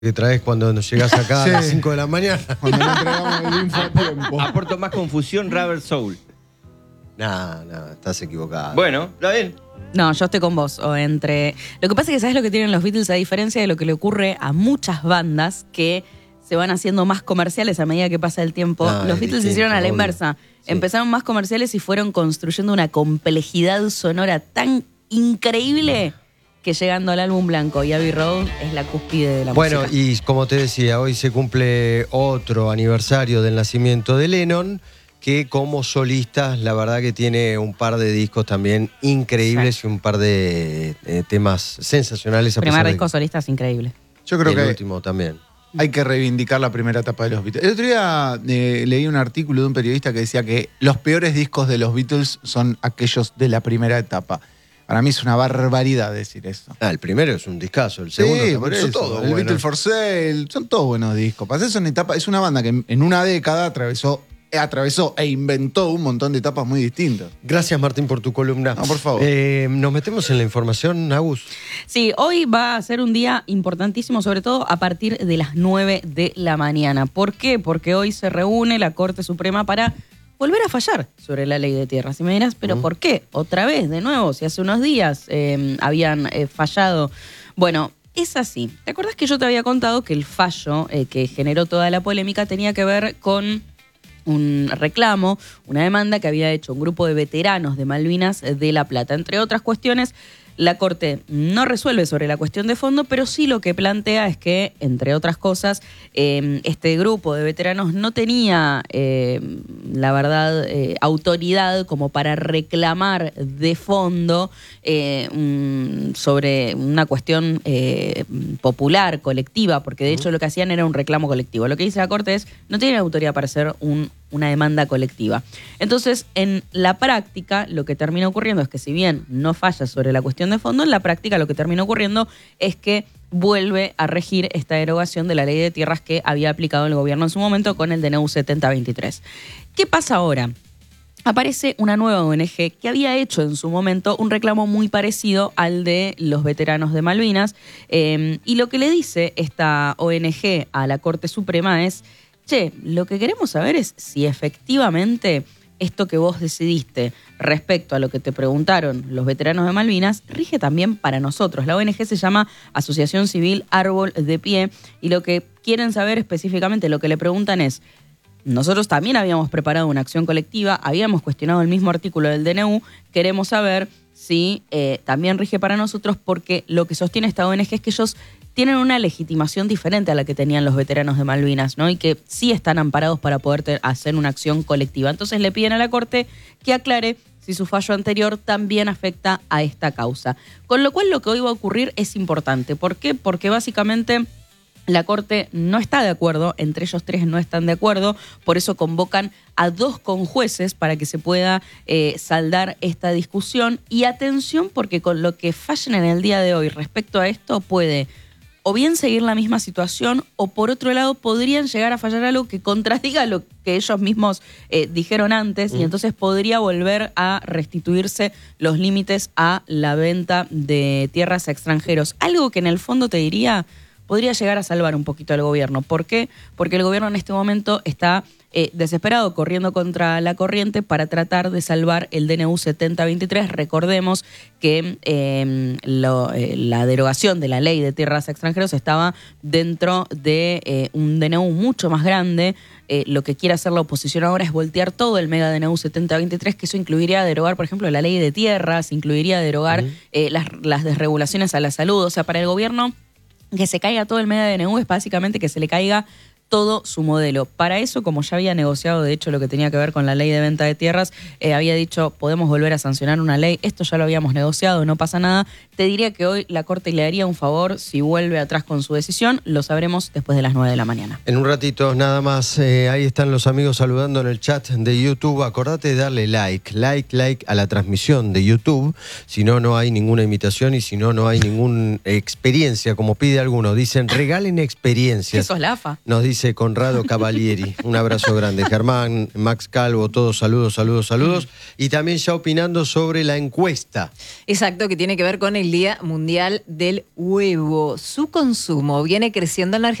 que traes cuando nos llegás acá a las 5 de la mañana. Cuando no entregamos el info a tiempo. Aporto más confusión, Rubber Soul. No, estás equivocado. Bueno, ¿está bien? No, yo estoy con vos. Lo que pasa es que ¿sabes lo que tienen los Beatles a diferencia de lo que le ocurre a muchas bandas que se van haciendo más comerciales a medida que pasa el tiempo? Los Beatles se hicieron a la inversa. Sí. Empezaron más comerciales y fueron construyendo una complejidad sonora tan increíble que llegando al álbum blanco y Abbey Road es la cúspide de la música. Bueno, y como te decía, hoy se cumple otro aniversario del nacimiento de Lennon, que como solista, la verdad que tiene un par de discos también increíbles, sí, y un par de temas sensacionales. El primer disco solista es increíble. Yo creo que el último también. Hay que reivindicar la primera etapa de los Beatles. El otro día leí un artículo de un periodista que decía que los peores discos de los Beatles son aquellos de la primera etapa. Para mí es una barbaridad decir eso. El primero es un discazo, el segundo sí, por eso, son todos el buenos. Beatles for Sale, son todos buenos discos. Pasa eso en etapa, es una banda que en una década atravesó e inventó un montón de etapas muy distintas. Gracias, Martín, por tu columna. No, por favor. ¿Nos metemos en la información, Agus? Sí, hoy va a ser un día importantísimo, sobre todo a partir de las 9 de la mañana. ¿Por qué? Porque hoy se reúne la Corte Suprema para volver a fallar sobre la ley de tierras. Y me dirás, ¿pero por qué? Otra vez, de nuevo, si hace unos días habían fallado. Bueno, es así. ¿Te acuerdas que yo te había contado que el fallo que generó toda la polémica tenía que ver con un reclamo, una demanda que había hecho un grupo de veteranos de Malvinas de La Plata? Entre otras cuestiones, la Corte no resuelve sobre la cuestión de fondo, pero sí lo que plantea es que, entre otras cosas, este grupo de veteranos no tenía, la verdad, autoridad como para reclamar de fondo sobre una cuestión popular, colectiva, porque de hecho lo que hacían era un reclamo colectivo. Lo que dice la Corte es, no tienen autoridad para hacer una demanda colectiva. Entonces, en la práctica, lo que termina ocurriendo es que si bien no falla sobre la cuestión de fondo, en la práctica lo que termina ocurriendo es que vuelve a regir esta derogación de la ley de tierras que había aplicado el gobierno en su momento con el DNU 7023. ¿Qué pasa ahora? Aparece una nueva ONG que había hecho en su momento un reclamo muy parecido al de los veteranos de Malvinas, y lo que le dice esta ONG a la Corte Suprema es: che, lo que queremos saber es si efectivamente esto que vos decidiste respecto a lo que te preguntaron los veteranos de Malvinas rige también para nosotros. La ONG se llama Asociación Civil Árbol de Pie y lo que quieren saber específicamente, lo que le preguntan es: nosotros también habíamos preparado una acción colectiva, habíamos cuestionado el mismo artículo del DNU, queremos saber si también rige para nosotros, porque lo que sostiene esta ONG es que ellos tienen una legitimación diferente a la que tenían los veteranos de Malvinas, ¿no? Y que sí están amparados para poder hacer una acción colectiva. Entonces le piden a la Corte que aclare si su fallo anterior también afecta a esta causa. Con lo cual lo que hoy va a ocurrir es importante. ¿Por qué? Porque básicamente la Corte no está de acuerdo, entre ellos tres no están de acuerdo, por eso convocan a 2 conjueces para que se pueda saldar esta discusión. Y atención, porque con lo que fallen en el día de hoy respecto a esto puede o bien seguir la misma situación, o por otro lado podrían llegar a fallar algo que contradiga lo que ellos mismos dijeron antes, y entonces podría volver a restituirse los límites a la venta de tierras a extranjeros. Algo que en el fondo te diría podría llegar a salvar un poquito al gobierno. ¿Por qué? Porque el gobierno en este momento está desesperado, corriendo contra la corriente para tratar de salvar el DNU 7023. Recordemos que la derogación de la ley de tierras a extranjeros estaba dentro de un DNU mucho más grande. Lo que quiere hacer la oposición ahora es voltear todo el mega DNU 7023, que eso incluiría derogar, por ejemplo, la ley de tierras, incluiría derogar las desregulaciones a la salud. O sea, para el gobierno, que se caiga todo el mega DNU es básicamente que se le caiga todo su modelo. Para eso, como ya había negociado, de hecho, lo que tenía que ver con la ley de venta de tierras, había dicho, podemos volver a sancionar una ley, esto ya lo habíamos negociado, no pasa nada. Te diría que hoy la Corte le haría un favor si vuelve atrás con su decisión, lo sabremos después de las 9 de la mañana. En un ratito nada más, ahí están los amigos saludando en el chat de YouTube. Acordate de darle like a la transmisión de YouTube, si no, no hay ninguna invitación y si no, no hay ninguna experiencia, como pide alguno. Dicen, regalen experiencias. Eso es la AFA. Nos dice dice Conrado Cavalieri. Un abrazo grande. Germán, Max Calvo, todos saludos. Y también ya opinando sobre la encuesta. Exacto, que tiene que ver con el Día Mundial del Huevo. Su consumo viene creciendo en la Argentina.